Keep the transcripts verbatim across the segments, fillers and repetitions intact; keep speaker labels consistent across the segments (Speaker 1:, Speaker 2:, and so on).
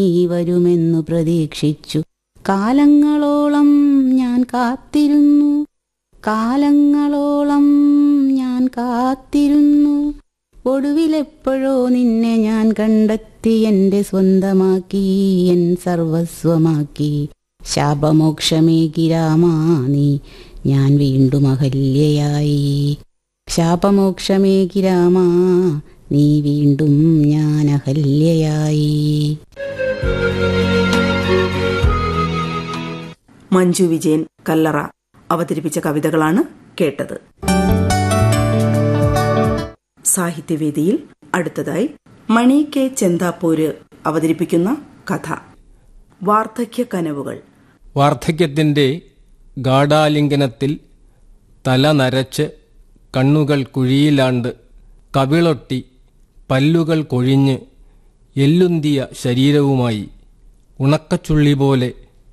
Speaker 1: നീ വരുമെന്നു പ്രതീക്ഷിച്ചു. കാലങ്ങളോളം ഞാൻ കാത്തിരുന്നു, കാലങ്ങളോളം ഞാൻ കാത്തിരുന്നു. ഒടുവിലെപ്പോഴോ നിന്നെ ഞാൻ കണ്ടെത്തി, എന്റെ സ്വന്തമാക്കി, എൻ സർവസ്വമാക്കി. ശാപമോക്ഷമേകി രാമാ നീ, ഞാൻ വീണ്ടും അഹല്യയായി. ശാപമോക്ഷമേകി രാമാ നീ, വീണ്ടും ഞാൻ അഹല്യയായി.
Speaker 2: മഞ്ജു വിജയൻ കല്ലറ അവതരിപ്പിച്ച കവിതകളാണ് കേട്ടത്. സാഹിത്യവേദിയിൽ അടുത്തതായി മണി കെ ചെന്താപ്പൂര് അവതരിപ്പിക്കുന്ന കഥ വാർദ്ധക്യ കനവുകൾ.
Speaker 3: വാർദ്ധക്യത്തിന്റെ ഗാഢാലിംഗനത്തിൽ തല നരച്ച് കണ്ണുകൾ കുഴിയിലാണ്ട് കവിളൊട്ടി പല്ലുകൾ കൊഴിഞ്ഞ് എല്ലുന്തിയ ശരീരവുമായി ഉണക്കച്ചുള്ളി പോലെ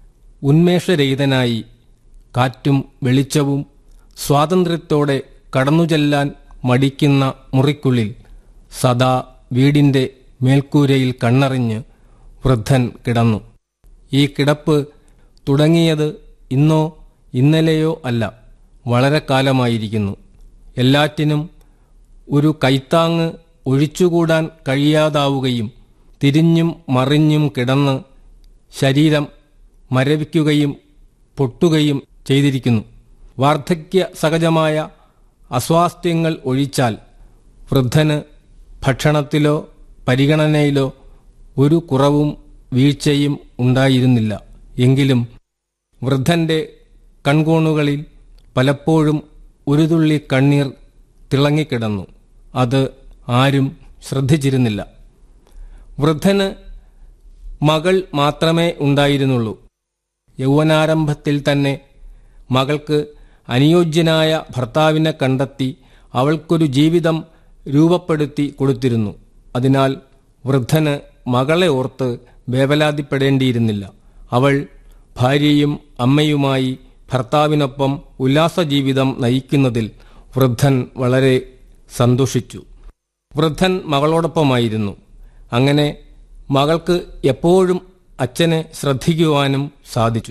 Speaker 3: ഉന്മേഷരഹിതനായി കാറ്റും വെളിച്ചവും സ്വാതന്ത്ര്യത്തോടെ കടന്നുചെല്ലാൻ മടിക്കുന്ന മുറിക്കുള്ളിൽ സദാ വീടിന്റെ മേൽക്കൂരയിൽ കണ്ണറിഞ്ഞ് വൃദ്ധൻ കിടന്നു. ഈ കിടപ്പ് തുടങ്ങിയത് ഇന്നോ ഇന്നലെയോ അല്ല, വളരെ കാലമായിരിക്കുന്നു. എല്ലാറ്റിനും ഒരു കൈത്താങ്ങ് ഒഴിച്ചുകൂടാൻ കഴിയാതാവുകയും തിരിഞ്ഞും മറിഞ്ഞും കിടന്ന് ശരീരം മരവിക്കുകയും പൊട്ടുകയും ചെയ്തിരിക്കുന്നു. വാർദ്ധക്യ സഹജമായ അസ്വാസ്ഥ്യങ്ങൾ ഒഴിച്ചാൽ വൃദ്ധന് ഭക്ഷണത്തിലോ പരിഗണനയിലോ ഒരു കുറവും വീഴ്ചയും ഉണ്ടായിരുന്നില്ല. എങ്കിലും വൃദ്ധന്റെ കൺകോണുകളിൽ പലപ്പോഴും ഒരു തുള്ളി കണ്ണീർ തിളങ്ങിക്കിടന്നു. അത് ആരും ശ്രദ്ധിച്ചിരുന്നില്ല. വൃദ്ധന് മകൾ മാത്രമേ ഉണ്ടായിരുന്നുള്ളൂ. യൗവനാരംഭത്തിൽ തന്നെ മകൾക്ക് അനുയോജ്യനായ ഭർത്താവിനെ കണ്ടെത്തി അവൾക്കൊരു ജീവിതം രൂപപ്പെടുത്തി കൊടുത്തിരുന്നു. അതിനാൽ വൃദ്ധന് മകളെ ഓർത്ത് വേവലാതിപ്പെടേണ്ടിയിരുന്നില്ല. അവൾ ഭാര്യയും അമ്മയുമായി ഭർത്താവിനൊപ്പം ഉല്ലാസജീവിതം നയിക്കുന്നതിൽ വൃദ്ധൻ വളരെ സന്തോഷിച്ചു. വൃദ്ധൻ മകളോടൊപ്പമായിരുന്നു. അങ്ങനെ മകൾക്ക് എപ്പോഴും അച്ഛനെ ശ്രദ്ധിക്കുവാനും സാധിച്ചു.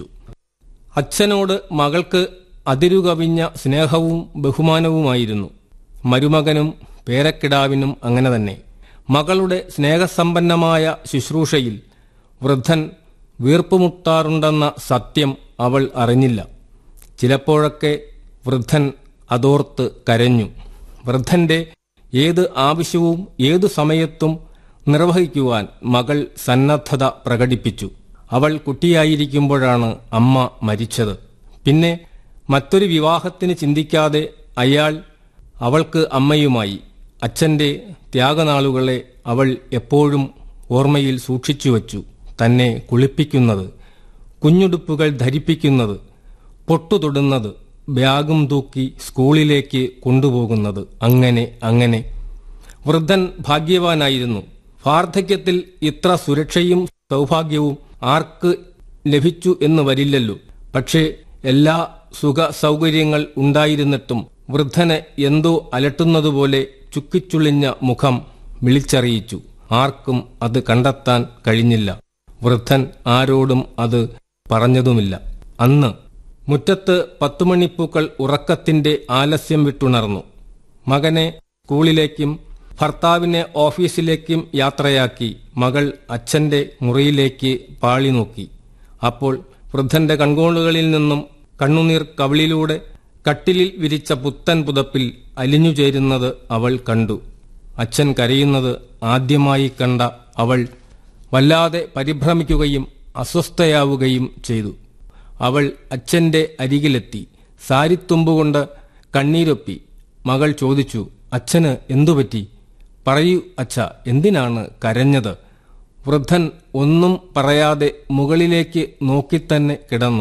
Speaker 3: അച്ഛനോട് മകൾക്ക് അതിരുകവിഞ്ഞ സ്നേഹവും ബഹുമാനവുമായിരുന്നു. മരുമകനും പേരക്കിടാവിനും അങ്ങനെ തന്നെ. മകളുടെ സ്നേഹസമ്പന്നമായ ശുശ്രൂഷയിൽ വൃദ്ധൻ വീർപ്പുമുട്ടാറുണ്ടെന്ന സത്യം അവൾ അറിഞ്ഞില്ല. ചിലപ്പോഴൊക്കെ വൃദ്ധൻ അതോർത്ത് കരഞ്ഞു. വൃദ്ധന്റെ ഏത് ആവശ്യവും ഏതു സമയത്തും നിർവഹിക്കുവാൻ മകൾ സന്നദ്ധത പ്രകടിപ്പിച്ചു. അവൾ കുട്ടിയായിരിക്കുമ്പോഴാണ് അമ്മ മരിച്ചത്. പിന്നെ മറ്റൊരു വിവാഹത്തിന് ചിന്തിക്കാതെ അയാൾ അവൾക്ക് അമ്മയുമായി. അച്ഛൻ്റെ ത്യാഗനാളുകളെ അവൾ എപ്പോഴും ഓർമ്മയിൽ സൂക്ഷിച്ചുവച്ചു. തന്നെ കുളിപ്പിക്കുന്നത്, കുഞ്ഞുടുപ്പുകൾ ധരിപ്പിക്കുന്നത്, പൊട്ടുതൊടുന്നത്, ബാഗും തൂക്കി സ്കൂളിലേക്ക് കൊണ്ടുപോകുന്നത്, അങ്ങനെ അങ്ങനെ. വൃദ്ധൻ ഭാഗ്യവാനായിരുന്നു. വാർദ്ധക്യത്തിൽ ഇത്ര സുരക്ഷയും സൗഭാഗ്യവും ആർക്ക് ലഭിച്ചു എന്ന് വരില്ലല്ലോ. പക്ഷേ എല്ലാ സുഖ സൗകര്യങ്ങൾ ഉണ്ടായിരുന്നിട്ടും വൃദ്ധനെ എന്തോ അലട്ടുന്നതുപോലെ ചുക്കിച്ചുളിഞ്ഞ മുഖം വിളിച്ചറിയിച്ചു. ആർക്കും അത് കണ്ടെത്താൻ കഴിഞ്ഞില്ല. വൃദ്ധൻ ആരോടും അത് പറഞ്ഞതുമില്ല. അന്ന് മുറ്റത്ത് പത്തുമണിപ്പൂക്കൾ ഉറക്കത്തിന്റെ ആലസ്യം വിട്ടുണർന്നു. മകനെ സ്കൂളിലേക്കും ഭർത്താവിനെ ഓഫീസിലേക്കും യാത്രയാക്കി മകൾ അച്ഛന്റെ മുറിയിലേക്ക് പാളി നോക്കി. അപ്പോൾ വൃദ്ധന്റെ കൺകോണുകളിൽ നിന്നും കണ്ണുനീർ കവിളിലൂടെ കട്ടിലിൽ വിരിച്ച പുത്തൻ പുതപ്പിൽ അലിഞ്ഞുചേരുന്നത് അവൾ കണ്ടു. അച്ഛൻ കരയുന്നത് ആദ്യമായി കണ്ട അവൾ വല്ലാതെ പരിഭ്രമിക്കുകയും അസ്വസ്ഥയാവുകയും ചെയ്തു. അവൾ അച്ഛന്റെ അരികിലെത്തി സാരിത്തുമ്പുകൊണ്ട് കണ്ണീരൊപ്പി. മകൾ ചോദിച്ചു, അച്ഛന് എന്തുപറ്റി? പറയൂ അച്ഛ, എന്തിനാണ് കരഞ്ഞത്? വൃദ്ധൻ ഒന്നും പറയാതെ മുകളിലേക്ക് നോക്കിത്തന്നെ കിടന്നു.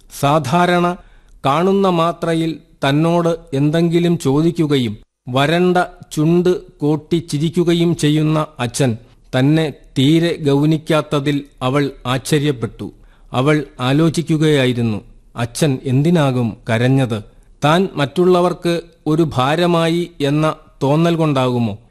Speaker 3: സാധാരണ കാണുന്ന മാത്രയിൽ തന്നോട് എന്തെങ്കിലും ചോദിക്കുകയും വരണ്ട ചുണ്ട് കോട്ടി ചിരിക്കുകയും ചെയ്യുന്ന അച്ഛൻ തന്നെ തീരെ ഗൗനിക്കാത്തതിൽ അവൾ ആശ്ചര്യപ്പെട്ടു. അവൾ ആലോചിക്കുകയായിരുന്നു, അച്ഛൻ എന്തിനാകും കരഞ്ഞത്? താൻ മറ്റുള്ളവർക്ക് ഒരു ഭാരമായി എന്ന തോന്നൽ കൊണ്ടാകുമോ?